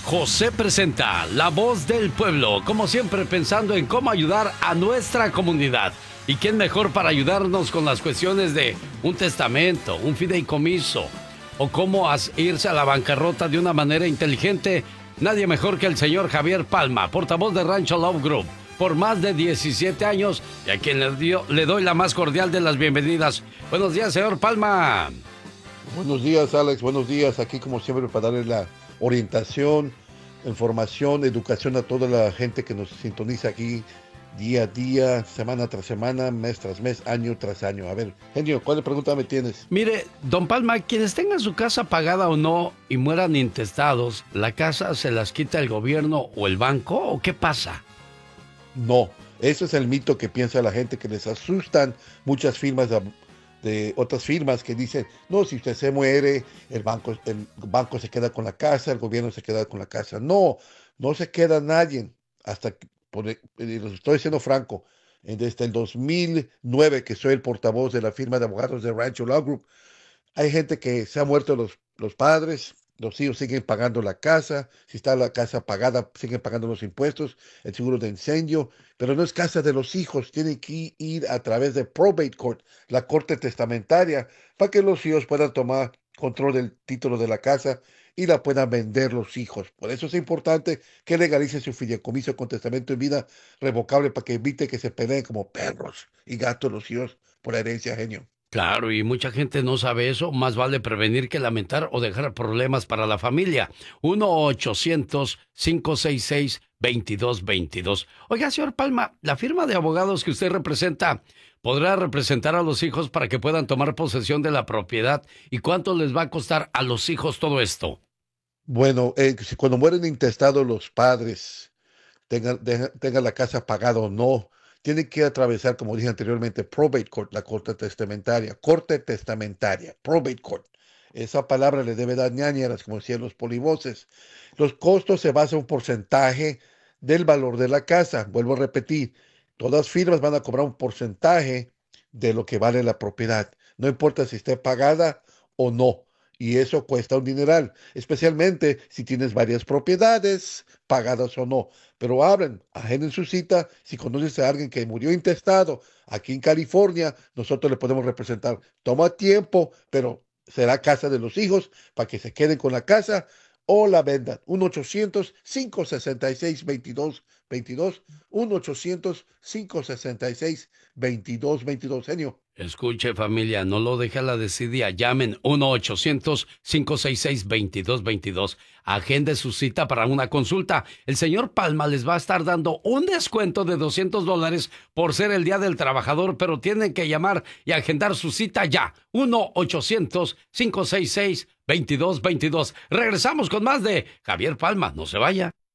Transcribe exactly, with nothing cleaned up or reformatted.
José presenta La Voz del Pueblo, como siempre pensando en cómo ayudar a nuestra comunidad. ¿Y quién mejor para ayudarnos con las cuestiones de un testamento, un fideicomiso o cómo irse a la bancarrota de una manera inteligente? Nadie mejor que el señor Javier Palma, portavoz de Rancho Love Group, por más de diecisiete años, y a quien le, dio, le doy la más cordial de las bienvenidas. Buenos días, señor Palma. Buenos días, Alex. Buenos días. Aquí, como siempre, para darle la orientación, información, educación a toda la gente que nos sintoniza aquí día a día, semana tras semana, mes tras mes, año tras año. A ver, Genio, ¿cuál pregunta me tienes? Mire, don Palma, quienes tengan su casa pagada o no y mueran intestados, ¿la casa se las quita el gobierno o el banco o qué pasa? No, eso es el mito que piensa la gente, que les asustan muchas firmas de, de otras firmas que dicen, no, si usted se muere, el banco, el banco se queda con la casa, el gobierno se queda con la casa. No, no se queda nadie. Hasta, por, les estoy siendo franco, desde el dos mil nueve que soy el portavoz de la firma de abogados de Rancho Law Group, hay gente que se ha muerto los, los padres, los hijos siguen pagando la casa, si está la casa pagada, siguen pagando los impuestos, el seguro de incendio, pero no es casa de los hijos, tienen que ir a través de probate court, la corte testamentaria, para que los hijos puedan tomar control del título de la casa y la puedan vender los hijos. Por eso es importante que legalice su fideicomiso con testamento en vida revocable para que evite que se peleen como perros y gatos los hijos por la herencia, Genio. Claro, y mucha gente no sabe eso. Más vale prevenir que lamentar o dejar problemas para la familia. uno ochocientos, cinco seis seis, veintidós veintidós. Oiga, señor Palma, la firma de abogados que usted representa, ¿podrá representar a los hijos para que puedan tomar posesión de la propiedad? ¿Y cuánto les va a costar a los hijos todo esto? Bueno, eh, si cuando mueren intestados los padres, tengan, deja- tengan la casa pagada o no, tienen que atravesar, como dije anteriormente, probate court, la corte testamentaria, corte testamentaria, probate court. Esa palabra le debe dar ñañeras, como decían los polivoces. Los costos se basan en un porcentaje del valor de la casa. Vuelvo a repetir, todas firmas van a cobrar un porcentaje de lo que vale la propiedad. No importa si esté pagada o no. Y eso cuesta un dineral, especialmente si tienes varias propiedades, pagadas o no. Pero hablen, agenden su cita. Si conoces a alguien que murió intestado aquí en California, nosotros le podemos representar. Toma tiempo, pero será casa de los hijos para que se queden con la casa o la vendan. uno ochocientos, cinco seis seis, veintidós veintidós. uno ochocientos, cinco seis seis, veintidós veintidós. Genio. Escuche, familia, no lo deje a la desidia. Llamen uno ochocientos, cinco seis seis, veintidós veintidós. Agende su cita para una consulta. El señor Palma les va a estar dando un descuento de doscientos dólares por ser el Día del Trabajador, pero tienen que llamar y agendar su cita ya. uno ochocientos, cinco seis seis, veintidós veintidós. Regresamos con más de Javier Palma. No se vaya.